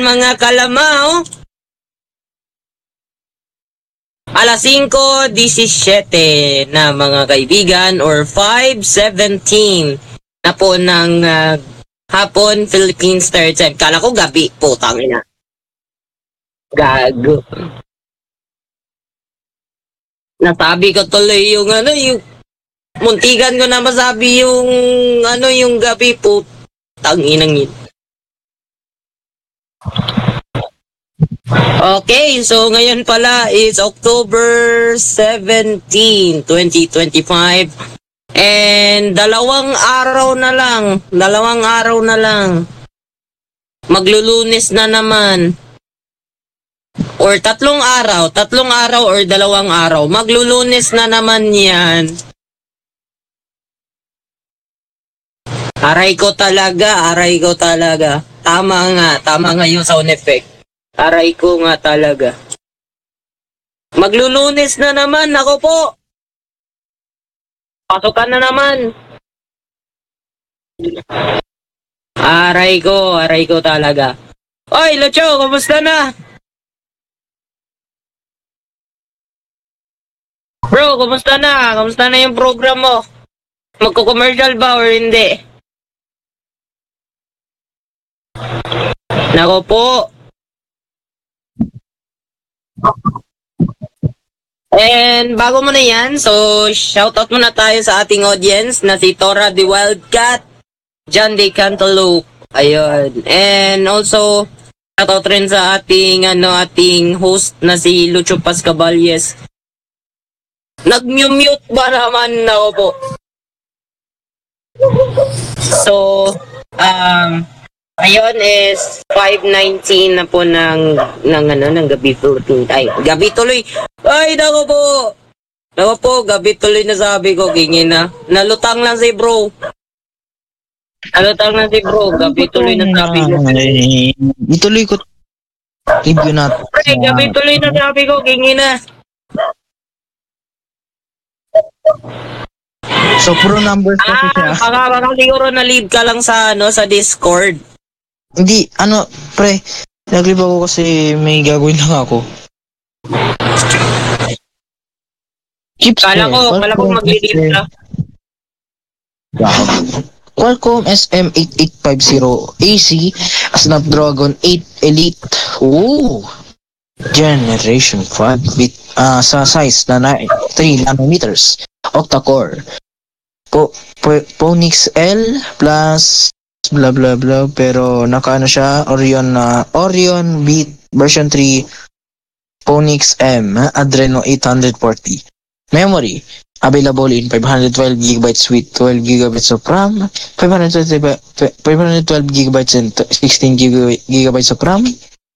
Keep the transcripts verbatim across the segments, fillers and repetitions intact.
mga kalamao. Alas singko disisiete na mga kaibigan or five seventeen na po ng uh, hapon Philippines Third Time. Kala ko gabi po, tangina. Gago. Nasabi ko tuloy yung ano, yung muntikan ko na masabi yung ano, yung gabi po. Tanginang yun. Okay, so ngayon pala is October seventeenth, twenty twenty-five. And dalawang araw na lang, dalawang araw na lang. Maglulunes na naman. Or tatlong araw, tatlong araw or dalawang araw. Maglulunes na naman yan. Aray ko talaga, aray ko talaga. Tama nga, tama nga yung sound effect. Aray ko nga talaga. Maglulunes na naman, ako po. Pasukan na naman. Aray ko, aray ko talaga. Oy, Lucho, kumusta na? Bro, kumusta na? Kumusta na yung program mo? Magko-commercial ba or hindi? Nako po. And bago mo na yan, so shoutout muna tayo sa ating audience na si Tora the Wildcat, John de Cantaloupe, ayun. And also, shoutout rin sa ating, ano, ating host na si Lucho Pascaballes. Nag-mute ba naman ako po? So, um, ayun is five nineteen na po ng, ng, ano, ng gabi Philippine. Ay, gabi tuloy. Ay, nako po. Nako po, gabi tuloy na sabi ko. Kingin na. Nalutang lang si bro. Nalutang lang si bro. Gabi tuloy na sabi ko. Ay, ituloy ko. Review natin. Ay, gabi tuloy na sabi ko. Kingin na. So, pro numbers kasi Ah, siya. baka, baka siguro na-leave ka lang sa, ano, sa Discord. Hindi, ano, pre, nag-leave ako kasi may gagawin lang ako. Chips, Kala pre. ko, kala ko mag-leave ka. Qualcomm S M eight eight five zero A C Snapdragon eight Elite. Ooh! Generation five bit uh, sa size na three nanometers. Octa-core. Po, po, Ponix L plus blah blah blah, pero nakaano siya, Orion na uh, Orion Beat version three Ponix M Adreno eight forty. Memory available in five twelve gigabytes with twelve gigabytes of RAM, five twelve gigabytes and sixteen gigabytes of RAM.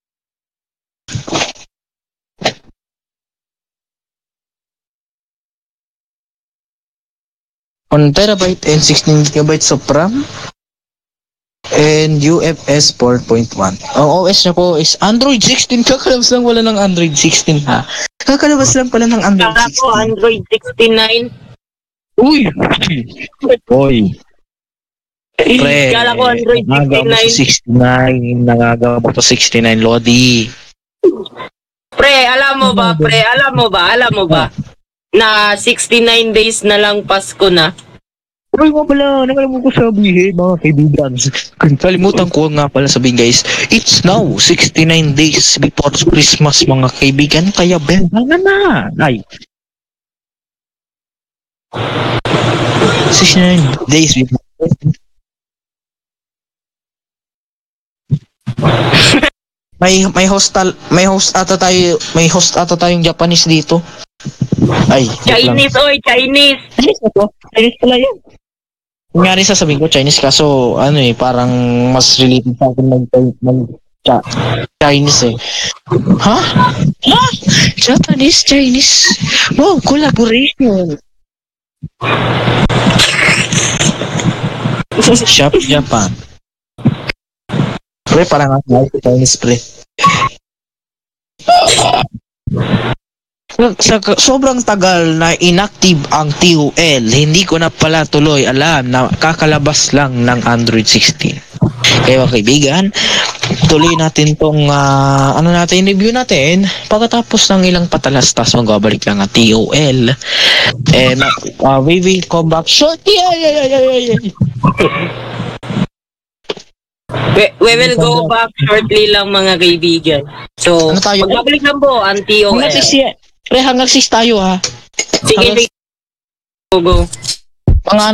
one terabyte and sixteen gigabytes of RAM. And U F S four point one. Ang O S niya po is Android sixteen. Kakalabas lang wala ng Android sixteen, ha? Kakalabas lang pala ng Android Kala sixteen. ko Android sixty-nine. Uy! Uy! Pre, Kala ko Android nangaga mo sa sixty-nine. sixty-nine. Nangaga mo sa sixty-nine, Lodi. Pre, alam mo ba, pre, alam mo ba, alam mo ba, na sixty-nine days na lang Pasko na. Uy, nga pala, nakalimutan ko sabihin, mga kaibigan. Kalimutan ko nga pala sabihin, guys. It's now sixty-nine days before Christmas, mga kaibigan. Kaya benta na na. Ay. sixty-nine days before May may hostal, may host ata tayo, may host ata tayong Japanese dito. Ay, Chinese, oy, Chinese. Chinese na to? Chinese pala yun. Nangyari sasabihin ko Chinese, kaso ano eh, parang mas related sa akin mag, mag cha, Chinese eh. Ha? Ha? Japanese, Chinese? Wow, collaboration. Shop Japan. Pre, parang ang like Chinese, pre. Sa, sa sobrang tagal na inactive ang T O L, hindi ko na pala tuloy alam na kakalabas lang ng Android sixteen. Kaya mga kaibigan, tuloy natin tong ah, ano natin, review natin. Pagkatapos ng ilang patalastas, magbabalik lang ang T O L. And uh, we will come back short. Yeah, yeah, yeah, yeah, yeah, yeah. We, we will go back shortly lang mga kaibigan. So, Ano tayo? magbabalik lang po ang T O L. Hanggang sis, pre, hanggang sis tayo ha. Sige, hanggang- sige. Go, go.